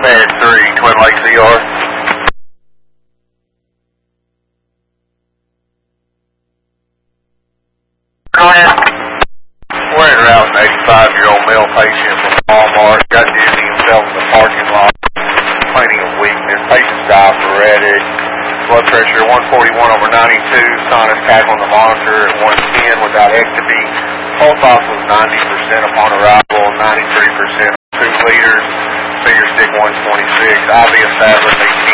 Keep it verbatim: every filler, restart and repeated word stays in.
Bed three, Twin Lakes E R. Go ahead. We're en route an eighty-five-year-old male patient from Walmart. Got dizzy and fell in the parking lot. Complaining of weakness. Patient's diaphoretic. Blood pressure one forty-one over ninety-two. Sinus tach on the monitor at one ten without ectopy. Pulse ox was ninety percent upon arrival, ninety-three percent two liters. Finger stick one twenty-six. I V established eighteen